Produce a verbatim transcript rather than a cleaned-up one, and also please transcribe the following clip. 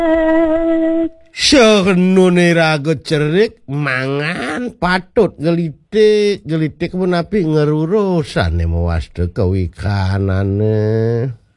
Serenune raga cerik mangan patut gelitik gelitik menapi ngerurusane mewasta kewikanane.